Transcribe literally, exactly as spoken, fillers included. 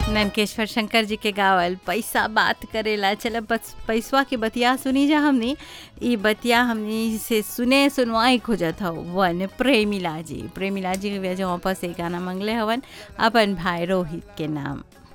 ननकेश्वर शंकर जी के गावल पैसा बात करेला। चल बस पैसवा की बतिया सुनी जा हमनी। ई बतिया हमनी से सुने सुनवाई खोजत हव वन प्रेमिला जी। प्रेमिला जी के वजह वापस एक गाना मंगले हवन अपन भाई रोहित के नाम।